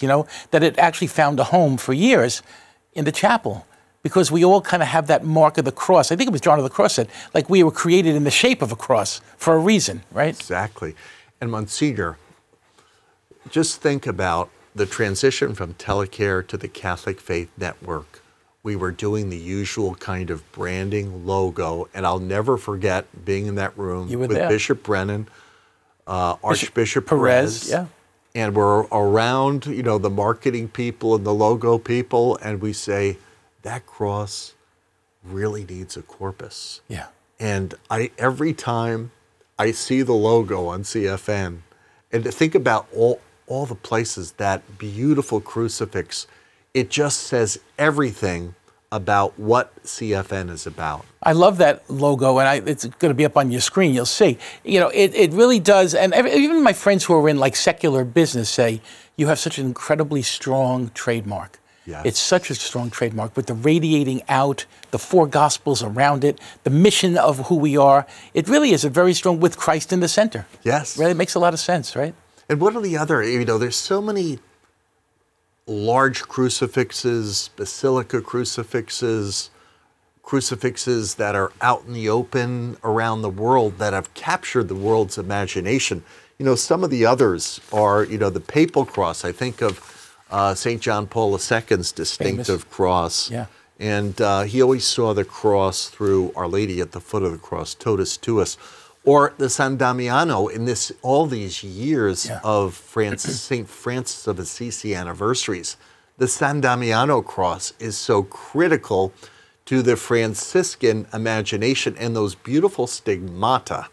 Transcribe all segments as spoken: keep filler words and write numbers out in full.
you know, that it actually found a home for years in the chapel, because we all kind of have that mark of the cross. I think it was John of the Cross said, like, we were created in the shape of a cross for a reason, right? Exactly. And Monsignor, just think about the transition from Telecare to the Catholic Faith Network. We were doing the usual kind of branding logo, and I'll never forget being in that room with there. Bishop Brennan, uh, Archbishop Perez, Perez, yeah. and we're around, you know, the marketing people and the logo people, and we say, that cross really needs a corpus. Yeah. And I every time I see the logo on C F N, and to think about all all the places, that beautiful crucifix, it just says everything about what C F N is about. I love that logo, and I, it's going to be up on your screen. You'll see. You know, it, it really does. And every, even my friends who are in like secular business say, you have such an incredibly strong trademark. Yes. It's such a strong trademark, with the radiating out, the four gospels around it, the mission of who we are. It really is a very strong, with Christ in the center. Yes. Really makes a lot of sense, right? And what are the other, you know, there's so many large crucifixes, basilica crucifixes, crucifixes that are out in the open around the world that have captured the world's imagination. You know, some of the others are, you know, the papal cross. I think of uh, Saint John Paul the Second's distinctive Famous. cross. Yeah. And uh, he always saw the cross through Our Lady at the foot of the cross, totus tuus. Or the San Damiano, in this all these years Yeah. of Francis, Saint Francis of Assisi anniversaries. The San Damiano cross is so critical to the Franciscan imagination, and those beautiful stigmata.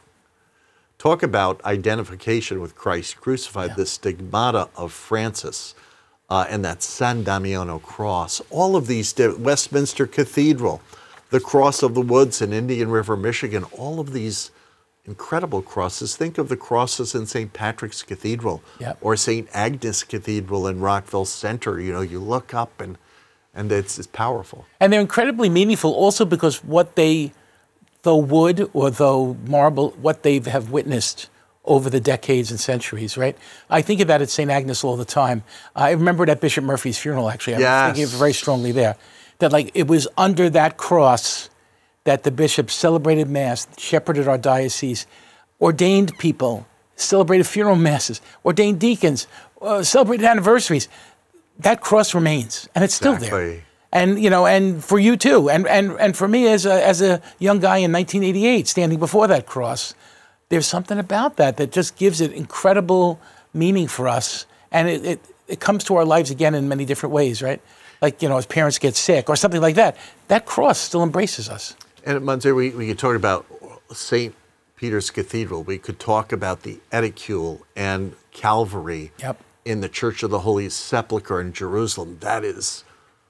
Talk about identification with Christ crucified, Yeah. the stigmata of Francis uh, and that San Damiano cross. All of these, Westminster Cathedral, the Cross of the Woods in Indian River, Michigan, all of these incredible crosses. Think of the crosses in Saint Patrick's Cathedral Yep. or Saint Agnes Cathedral in Rockville Center. You know, you look up and and it's, it's powerful. And they're incredibly meaningful also because what they, though wood or though marble, what they have witnessed over the decades and centuries, right? I think of that at Saint Agnes all the time. I remember it at Bishop Murphy's funeral, actually. I'm Yes. thinking of it very strongly there. That like it was under that cross that the bishop celebrated Mass, shepherded our diocese, ordained people, celebrated funeral masses, ordained deacons, uh, celebrated anniversaries. That cross remains, and it's still there. Exactly. And you know, and for you too, and and and for me as a as a young guy in nineteen eighty-eight, standing before that cross, there's something about that that just gives it incredible meaning for us, and it it, it comes to our lives again in many different ways, right? Like, you know, as parents get sick or something like that, that cross still embraces us. And at Monsignor, we, we could talk about Saint Peter's Cathedral. We could talk about the Edicule and Calvary Yep. in the Church of the Holy Sepulchre in Jerusalem. That is,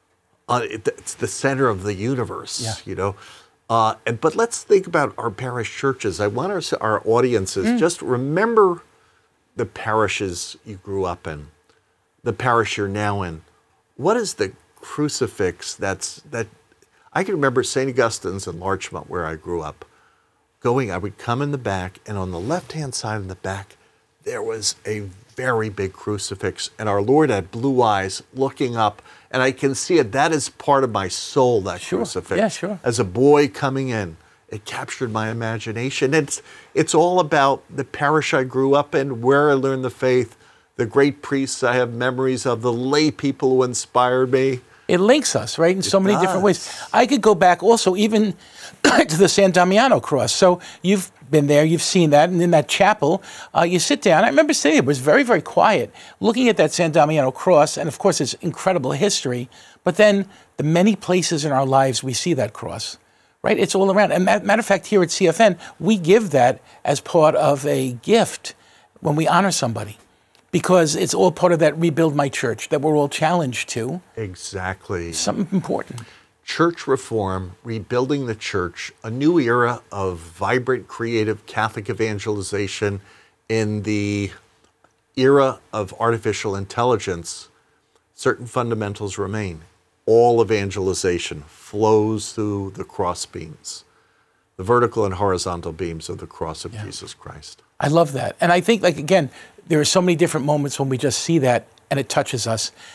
uh, it, it's the center of the universe, Yeah. you know. Uh, and but let's think about our parish churches. I want our, our audiences Mm. just remember the parishes you grew up in, the parish you're now in. What is the crucifix that's that? I can remember Saint Augustine's in Larchmont, where I grew up. Going, I would come in the back, and on the left-hand side in the back, there was a very big crucifix, and our Lord had blue eyes looking up, and I can see it. That is part of my soul, that Sure. crucifix. Yeah, sure. As a boy coming in, it captured my imagination. It's, it's all about the parish I grew up in, where I learned the faith, the great priests I have memories of, the lay people who inspired me. It links us, right, in so many does. different ways. I could go back also even to the San Damiano cross. So you've been there, you've seen that, and in that chapel, uh, you sit down. I remember sitting, it was very, very quiet, looking at that San Damiano cross, and of course it's incredible history, but then the many places in our lives we see that cross, right? It's all around. And matter of fact, here at C F N, we give that as part of a gift when we honor somebody, because it's all part of that Rebuild My Church that we're all challenged to. Exactly. Something important. Church reform, rebuilding the church, a new era of vibrant, creative Catholic evangelization in the era of artificial intelligence. Certain fundamentals remain. All evangelization flows through the cross beams, the vertical and horizontal beams of the cross of Yeah. Jesus Christ. I love that. And I think, like, again, there are so many different moments when we just see that and it touches us.